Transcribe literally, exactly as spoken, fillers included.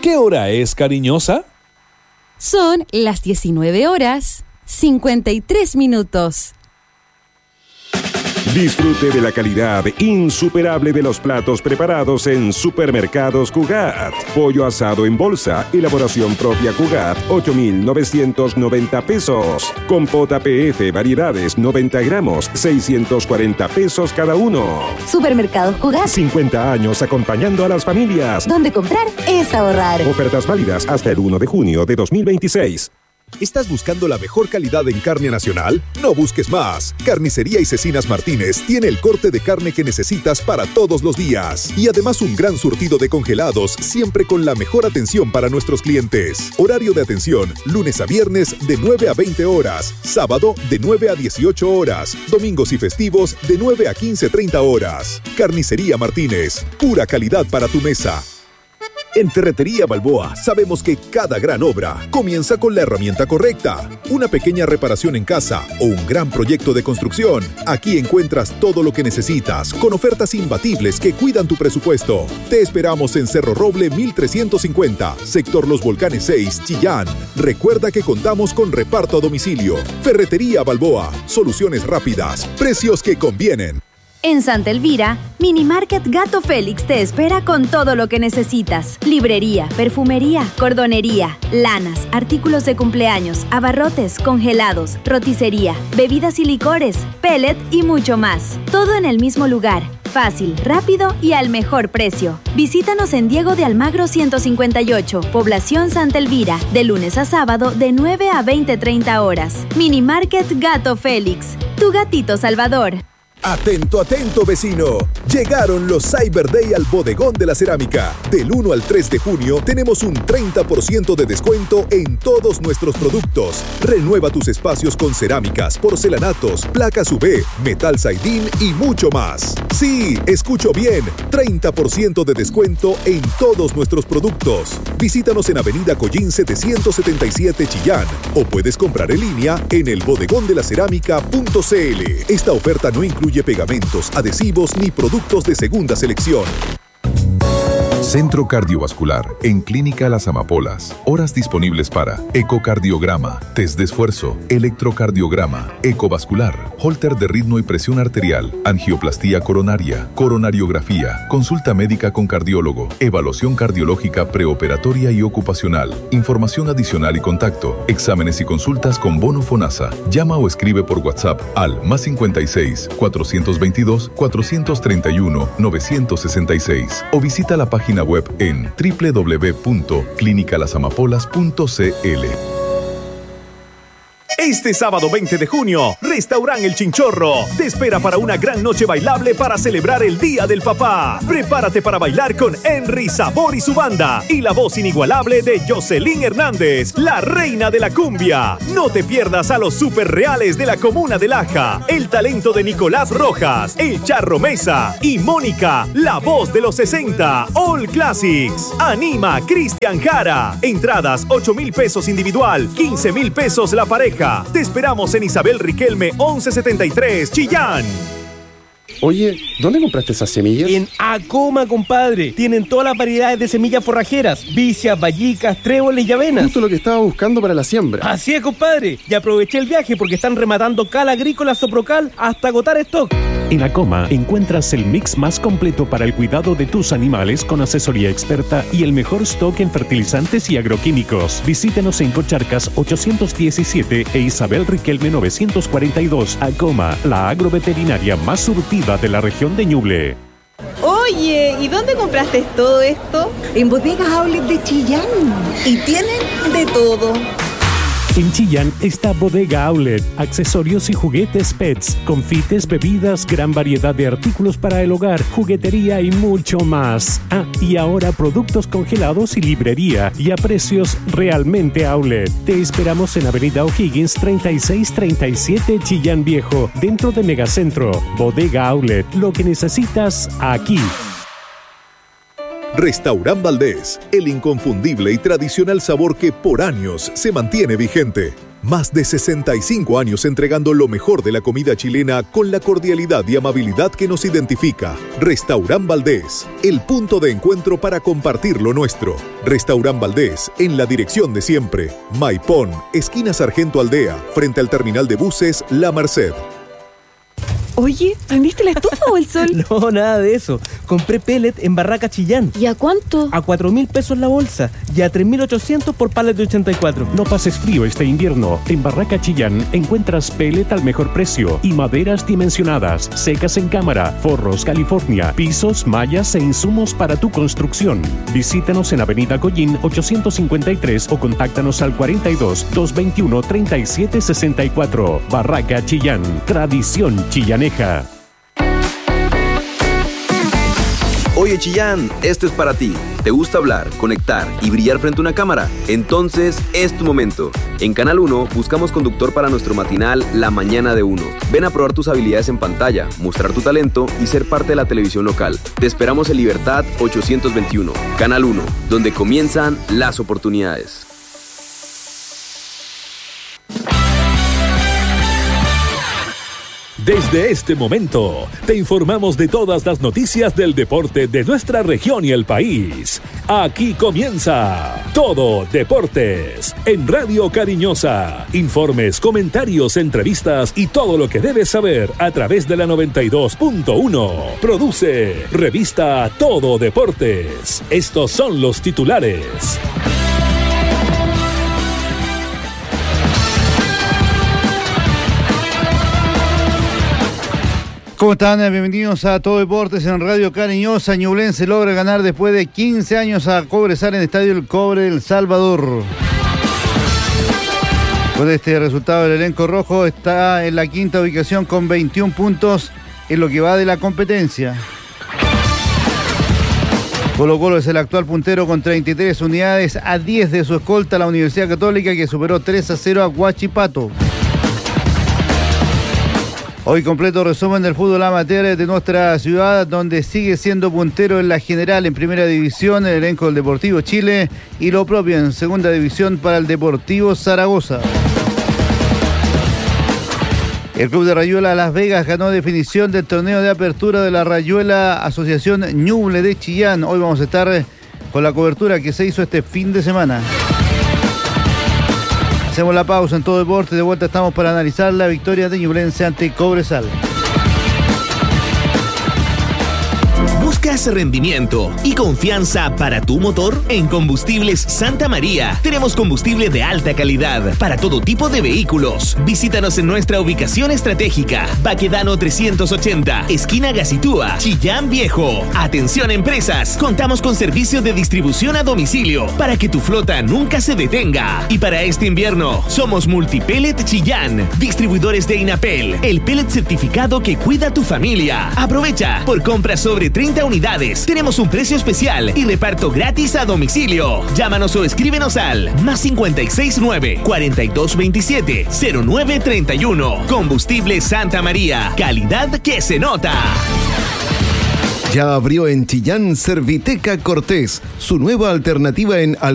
¿Qué hora es, cariñosa? Son las diecinueve horas, cincuenta y tres minutos. Disfrute de la calidad insuperable de los platos preparados en Supermercados Cugat. Pollo asado en bolsa, elaboración propia Cugat, ocho mil novecientos noventa pesos. Compota P F, variedades, noventa gramos, seiscientos cuarenta pesos cada uno. Supermercados Cugat. cincuenta años acompañando a las familias. Donde comprar es ahorrar. Ofertas válidas hasta el uno de junio de dos mil veintiséis. ¿Estás buscando la mejor calidad en carne nacional? No busques más. Carnicería y Cecinas Martínez tiene el corte de carne que necesitas para todos los días. Y además un gran surtido de congelados, siempre con la mejor atención para nuestros clientes. Horario de atención, lunes a viernes de nueve a veinte horas. Sábado de nueve a dieciocho horas. Domingos y festivos de nueve a quince treinta horas. Carnicería Martínez, pura calidad para tu mesa. En Ferretería Balboa sabemos que cada gran obra comienza con la herramienta correcta. Una pequeña reparación en casa o un gran proyecto de construcción. Aquí encuentras todo lo que necesitas con ofertas imbatibles que cuidan tu presupuesto. Te esperamos en Cerro Roble mil trescientos cincuenta, sector Los Volcanes seis, Chillán. Recuerda que contamos con reparto a domicilio. Ferretería Balboa, soluciones rápidas, precios que convienen. En Santa Elvira, Mini Market Gato Félix te espera con todo lo que necesitas. Librería, perfumería, cordonería, lanas, artículos de cumpleaños, abarrotes, congelados, roticería, bebidas y licores, pellet y mucho más. Todo en el mismo lugar. Fácil, rápido y al mejor precio. Visítanos en Diego de Almagro ciento cincuenta y ocho, Población Santa Elvira, de lunes a sábado de nueve a veinte treinta horas. Mini Market Gato Félix, tu gatito salvador. Atento, atento, vecino. Llegaron los Cyber Day al Bodegón de la Cerámica. Del uno al tres de junio tenemos un treinta por ciento de descuento en todos nuestros productos. Renueva tus espacios con cerámicas, porcelanatos, placas U V, metal Saidin y mucho más. Sí, escucho bien. treinta por ciento de descuento en todos nuestros productos. Visítanos en Avenida Collín setecientos setenta y siete, Chillán. O puedes comprar en línea en el bodegón de la cerámica punto c l. Esta oferta no incluye pegamentos, adhesivos ni productos de segunda selección. Centro Cardiovascular, en Clínica Las Amapolas. Horas disponibles para ecocardiograma, test de esfuerzo, electrocardiograma, ecovascular, holter de ritmo y presión arterial, angioplastía coronaria, coronariografía, consulta médica con cardiólogo, evaluación cardiológica preoperatoria y ocupacional, información adicional y contacto, exámenes y consultas con bono FONASA. Llama o escribe por WhatsApp al más cincuenta y seis, cuatrocientos veintidós, cuatrocientos treinta y uno, novecientos sesenta y seis o visita la página web en doble u doble u doble u punto clínica las amapolas punto c l. Este sábado veinte de junio, Restaurant El Chinchorro te espera para una gran noche bailable para celebrar el Día del Papá. Prepárate para bailar con Henry Sabor y su banda y la voz inigualable de Jocelyn Hernández, la reina de la cumbia. No te pierdas a los super reales de la comuna de Laja, el talento de Nicolás Rojas, el Charro Mesa y Mónica, la voz de los sesenta, All Classics. Anima Cristian Jara. Entradas ocho mil pesos individual, quince mil pesos la pareja. Te esperamos en Isabel Riquelme once setenta y tres, Chillán. Oye, ¿dónde compraste esas semillas? En Acoma, compadre. Tienen todas las variedades de semillas forrajeras: vicias, vallicas, tréboles y avenas. Justo lo que estaba buscando para la siembra. Así es, compadre. Y aproveché el viaje porque están rematando Cal Agrícola Soprocal hasta agotar stock. En Acoma encuentras el mix más completo para el cuidado de tus animales con asesoría experta y el mejor stock en fertilizantes y agroquímicos. Visítenos en Cocharcas ochocientos diecisiete e Isabel Riquelme novecientos cuarenta y dos. Acoma, la agroveterinaria más surtida de la región de Ñuble. Oye, ¿y dónde compraste todo esto? En Bodegas Outlet de Chillán. Y tienen de todo. En Chillán está Bodega Outlet, accesorios y juguetes pets, confites, bebidas, gran variedad de artículos para el hogar, juguetería y mucho más. Ah, y ahora productos congelados y librería, y a precios realmente outlet. Te esperamos en Avenida O'Higgins treinta y seis treinta y siete, Chillán Viejo, dentro de Megacentro. Bodega Outlet, lo que necesitas aquí. Restaurant Valdés, el inconfundible y tradicional sabor que por años se mantiene vigente. Más de sesenta y cinco años entregando lo mejor de la comida chilena con la cordialidad y amabilidad que nos identifica. Restaurant Valdés, el punto de encuentro para compartir lo nuestro. Restaurant Valdés, en la dirección de siempre. Maipón, esquina Sargento Aldea, frente al terminal de buses La Merced. Oye, ¿prendiste la estufa o el sol? No, nada de eso. Compré pellet en Barraca Chillán. ¿Y a cuánto? A cuatro mil pesos la bolsa y a tres mil ochocientos por pallet de ochenta y cuatro. No pases frío este invierno. En Barraca Chillán encuentras pellet al mejor precio y maderas dimensionadas, secas en cámara, forros California, pisos, mallas e insumos para tu construcción. Visítanos en Avenida Collín ochocientos cincuenta y tres o contáctanos al cuarenta y dos, doscientos veintiuno, treinta y siete sesenta y cuatro. Barraca Chillán, tradición chillaneja. Oye Chillán, esto es para ti. ¿Te gusta hablar, conectar y brillar frente a una cámara? Entonces es tu momento. En Canal uno buscamos conductor para nuestro matinal La Mañana de Uno. Ven a probar tus habilidades en pantalla, mostrar tu talento y ser parte de la televisión local. Te esperamos en Libertad ochocientos veintiuno. Canal uno, donde comienzan las oportunidades. Desde este momento, te informamos de todas las noticias del deporte de nuestra región y el país. Aquí comienza Todo Deportes en Radio Cariñosa. Informes, comentarios, entrevistas y todo lo que debes saber a través de la noventa y dos punto uno. Produce Revista Todo Deportes. Estos son los titulares. ¿Cómo están? Bienvenidos a Todo Deportes en Radio Cariñosa. Ñublense logra ganar después de quince años a Cobresal en el Estadio El Cobre El Salvador. Con este resultado, el elenco rojo está en la quinta ubicación con veintiún puntos en lo que va de la competencia. Colo Colo es el actual puntero con treinta y tres unidades, a diez de su escolta, la Universidad Católica, que superó tres a cero a Huachipato. Hoy completo resumen del fútbol amateur de nuestra ciudad, donde sigue siendo puntero en la general en primera división el elenco del Deportivo Chile y lo propio en segunda división para el Deportivo Zaragoza. El club de Rayuela Las Vegas ganó definición del torneo de apertura de la Rayuela Asociación Ñuble de Chillán. Hoy vamos a estar con la cobertura que se hizo este fin de semana. Hacemos la pausa en Todo Deporte. De vuelta estamos para analizar la victoria de Ñublense ante Cobresal. ¿Buscas rendimiento y confianza para tu motor? En Combustibles Santa María tenemos combustible de alta calidad para todo tipo de vehículos. Visítanos en nuestra ubicación estratégica, Baquedano trescientos ochenta, esquina Gacitúa, Chillán Viejo. Atención empresas, contamos con servicio de distribución a domicilio para que tu flota nunca se detenga. Y para este invierno, somos Multipellet Chillán, distribuidores de Inapel, el pellet certificado que cuida tu familia. Aprovecha, por compras sobre treinta unidades, tenemos un precio especial y reparto gratis a domicilio. Llámanos o escríbenos al más cincuenta y seis nueve, cuarenta y dos veintisiete, cero nueve treinta y uno. Combustible Santa María, calidad que se nota. Ya abrió en Chillán Serviteca Cortés, su nueva alternativa en